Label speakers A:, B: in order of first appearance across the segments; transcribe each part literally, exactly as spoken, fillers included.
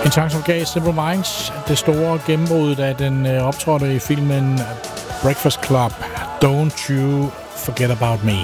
A: En sang, som gav Simple Minds det store gennembrud, da den øh, optrådte i filmen Breakfast Club. Don't you forget about me.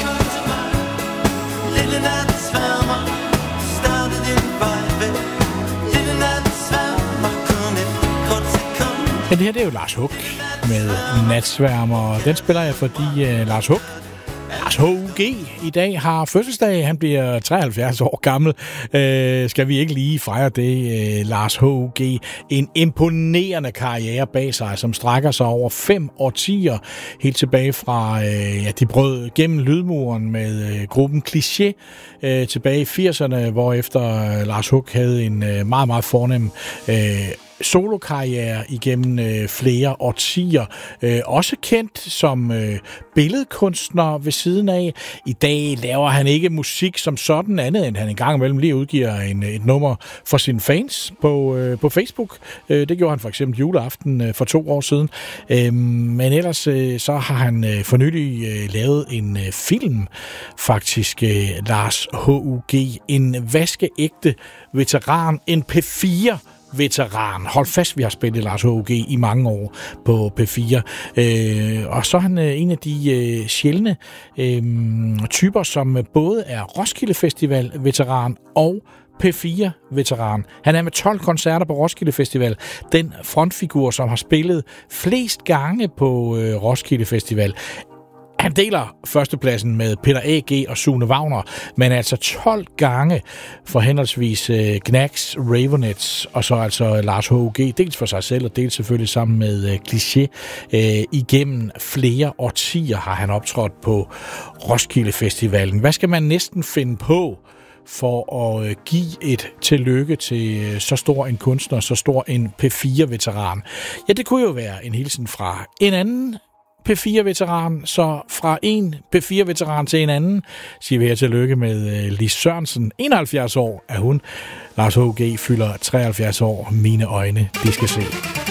A: Ja, det her det er jo Lars Huck med Natsværmer. Den spiller jeg, fordi uh, Lars Huck, Lars H U G, i dag har fødselsdag. Han bliver treoghalvfjerds år gammel. Uh, skal vi ikke lige fejre det, uh, Lars H U G? En imponerende karriere bag sig, som strækker sig over fem årtier. Helt tilbage fra, uh, ja, de brød gennem lydmuren med uh, gruppen Kliché uh, tilbage i firserne, hvor efter uh, Lars Huck havde en uh, meget, meget fornem uh, solokarriere igennem øh, flere årtier. Øh, også kendt som øh, billedkunstner ved siden af. I dag laver han ikke musik som sådan andet, end han en gang imellem lige udgiver en, et nummer for sine fans på, øh, på Facebook. Øh, det gjorde han for eksempel juleaften øh, for to år siden. Øh, men ellers øh, så har han øh, for nylig øh, lavet en øh, film, faktisk øh, Lars H U G. En vaskeægte veteran, en P fire veteran. Hold fast, vi har spillet Lars H U G i mange år på P fire. Øh, og så er han øh, en af de øh, sjældne øh, typer, som både er Roskilde Festival veteran og P fire veteran. Han er med tolv koncerter på Roskilde Festival. Den frontfigur, som har spillet flest gange på øh, Roskilde Festival. Han deler førstepladsen med Peter A G og Sune Wagner, men altså tolv gange for henholdsvis uh, Knacks, Raveonettes og så altså Lars H U G, dels for sig selv og dels selvfølgelig sammen med uh, Kliché. Uh, igennem flere årtier har han optrådt på Roskilde Festivalen. Hvad skal man næsten finde på for at uh, give et tillykke til uh, så stor en kunstner, så stor en P fire veteran? Ja, det kunne jo være en hilsen fra en anden P fire veteran, så fra en P fire veteran til en anden, siger vi her tillykke med uh, Lis Sørensen. enoghalvfjerds år er hun. Lars H U G fylder treoghalvfjerds år. Mine øjne, de skal se.